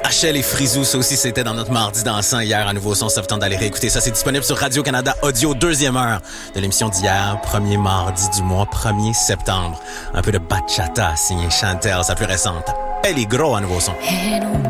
Rachel et Frisou, ça aussi c'était dans notre mardi dansant hier à Nouveau Son. Ça vous tente d'aller réécouter ça. C'est disponible sur Radio-Canada Audio, deuxième heure de l'émission d'hier, premier mardi du mois, 1er septembre. Un peu de bachata signé Chantel, sa plus récente. Elle est gros à Nouveau Son.